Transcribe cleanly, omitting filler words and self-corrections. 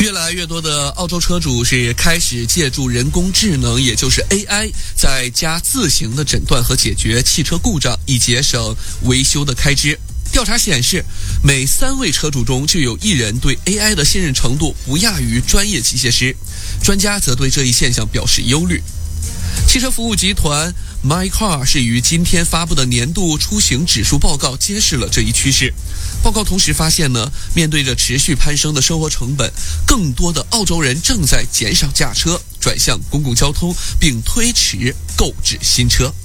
越来越多的澳洲车主是开始借助人工智能，也就是 AI， 在家自行的诊断和解决汽车故障，以节省维修的开支。调查显示，每3位车主中就有1人对 AI 的信任程度不亚于专业机械师。专家则对这一现象表示忧虑。汽车服务集团 MyCar 是于今天发布的年度出行指数报告揭示了这一趋势。报告同时发现呢，面对着持续攀升的生活成本，更多的澳洲人正在减少驾车，转向公共交通，并推迟购置新车。